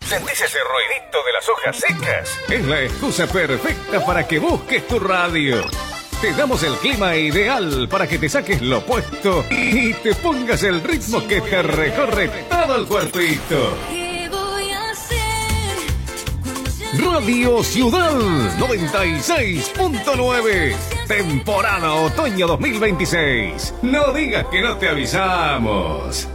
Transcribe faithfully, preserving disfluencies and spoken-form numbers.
¿Sentís ese ruidito de las hojas secas? Es la excusa perfecta para que busques tu radio. Te damos el clima ideal para que te saques lo puesto y te pongas el ritmo que te recorre todo el cuerpito. Radio Ciudad noventa y seis punto nueve. Temporada otoño dos mil veintiséis. No digas que no te avisamos.